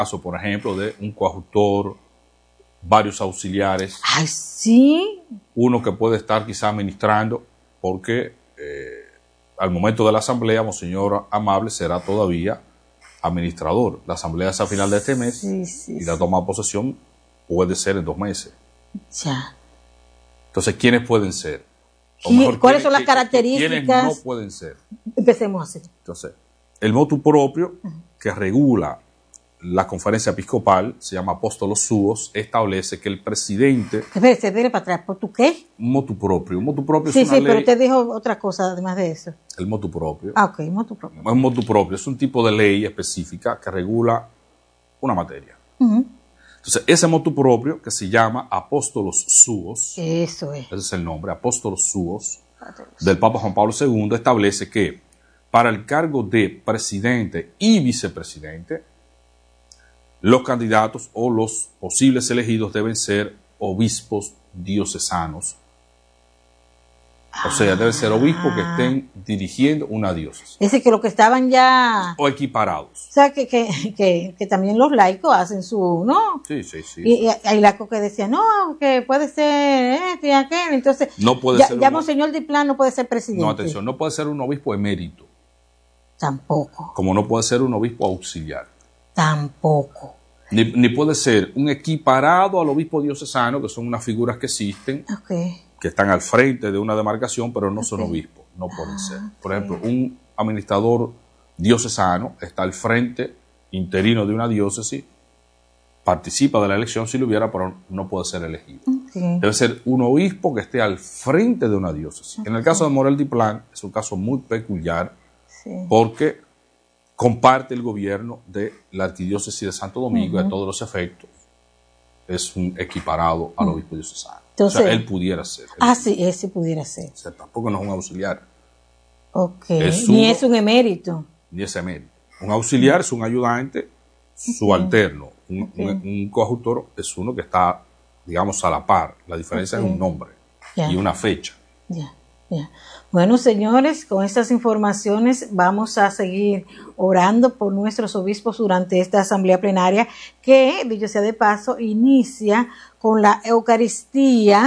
caso, por ejemplo, de un coadjutor, varios auxiliares. Ay, sí. Uno que puede estar quizá administrando, porque al momento de la asamblea, Monseñor Amable será todavía administrador. La asamblea es a final de este mes y la toma de posesión puede ser en 2 meses. Ya. Entonces, ¿quiénes pueden ser? ¿Cuáles son las características? ¿Quiénes no pueden ser? Empecemos así. Entonces, el motu proprio que regula la conferencia episcopal, se llama Apóstolos Suos, establece que el presidente... Espérate, dile para atrás. ¿Por tu qué? Motu proprio. Un motu propio Sí, es una ley... pero usted dijo otra cosa además de eso. El motu propio. Ah, ok, motu propio. Un motu propio es un tipo de ley específica que regula una materia. Entonces, ese motu propio, que se llama Apóstolos Suos, eso es. Ese es el nombre, Apóstolos Suos, del Papa Juan Pablo II, establece que para el cargo de presidente y vicepresidente, los candidatos o los posibles elegidos deben ser obispos diocesanos. O sea, deben ser obispos que estén dirigiendo una diócesis. Es decir, que los que estaban ya... O equiparados. O sea, que también los laicos hacen su... ¿no? Sí. Y hay laicos que decían, no, que puede ser este y aquel. Entonces, no puede ser ya Monseñor Diplán no puede ser presidente. No, atención, no puede ser un obispo emérito. Tampoco. Como no puede ser un obispo auxiliar. Tampoco. Ni puede ser un equiparado al obispo diocesano, que son unas figuras que existen, que están al frente de una demarcación, pero no son obispos, no pueden ser. Por ejemplo, un administrador diocesano está al frente interino de una diócesis, participa de la elección si lo hubiera, pero no puede ser elegido. Debe ser un obispo que esté al frente de una diócesis. En el caso de Morel Diplán es un caso muy peculiar, porque comparte el gobierno de la arquidiócesis de Santo Domingo a todos los efectos. Es un equiparado al obispo diocesano. Entonces, o sea, él pudiera ser. Sí, ese pudiera ser. O sea, tampoco no es un auxiliar. Ni es un emérito. Ni es emérito. Un auxiliar es un ayudante subalterno. Un coadjutor es uno que está, digamos, a la par. La diferencia es un nombre y una fecha. Bueno, señores, con estas informaciones vamos a seguir orando por nuestros obispos durante esta asamblea plenaria que, dicho sea de paso, inicia con la Eucaristía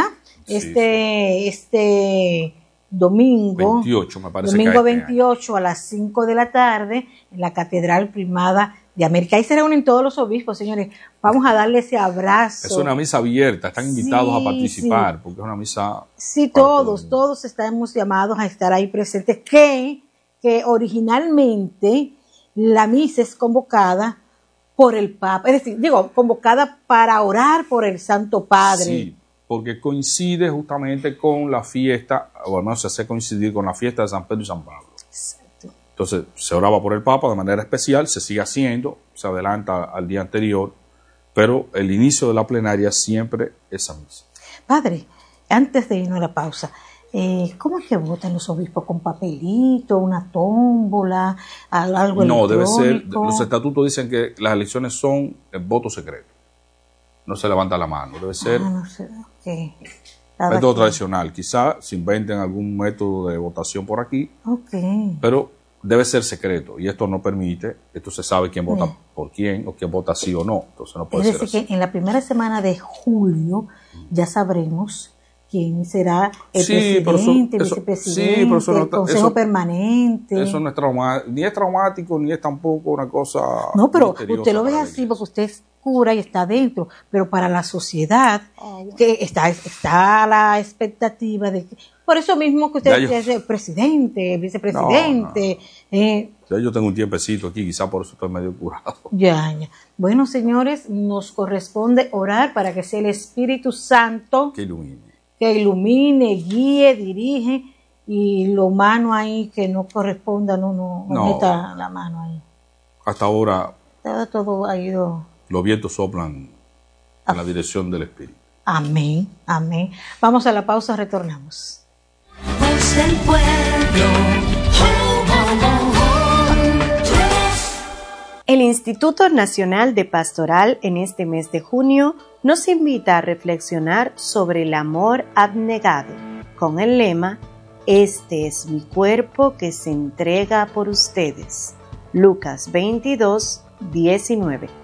este domingo 28, me parece domingo 28 a las 5 de la tarde en la Catedral Primada de América. Ahí se reúnen todos los obispos, señores. Vamos a darle ese abrazo. Es una misa abierta, están invitados a participar, porque es una misa... Sí, todos estamos llamados a estar ahí presentes, que originalmente la misa es convocada por el Papa, es decir, convocada para orar por el Santo Padre. Sí, porque coincide justamente con la fiesta, o al menos se hace coincidir con la fiesta de San Pedro y San Pablo. Entonces, se oraba por el Papa de manera especial, se sigue haciendo, se adelanta al día anterior, pero el inicio de la plenaria siempre es esa misa. Padre, antes de irnos a la pausa, ¿cómo es que votan los obispos? ¿Con papelito, una tómbola, algo No, electrónico? debe ser, los estatutos dicen que las elecciones son en voto secreto. No se levanta la mano, debe ser método tradicional. Quizá se inventen algún método de votación por aquí, pero debe ser secreto, y esto no permite, esto se sabe quién vota por quién, o quién vota sí o no, entonces no puede ser así. Es decir, que en la primera semana de julio ya sabremos quién será el presidente, el vicepresidente, el consejo permanente. Eso no es traumático, ni es traumático, ni es tampoco una cosa... No, pero usted lo ve así porque usted es cura y está dentro, pero para la sociedad que está la expectativa de que... Por eso mismo que usted es el presidente, el vicepresidente. Ya yo tengo un tiempecito aquí, quizá por eso estoy medio curado. Ya. Bueno, señores, nos corresponde orar para que sea el Espíritu Santo que ilumine, guíe, dirige, y lo humano ahí que no corresponda, no meta la mano ahí. Hasta ahora todo ha ido... Los vientos soplan en la dirección del Espíritu. Amén, amén. Vamos a la pausa, retornamos. Voz del pueblo. El Instituto Nacional de Pastoral en este mes de junio nos invita a reflexionar sobre el amor abnegado, con el lema "Este es mi cuerpo que se entrega por ustedes". Lucas 22:19.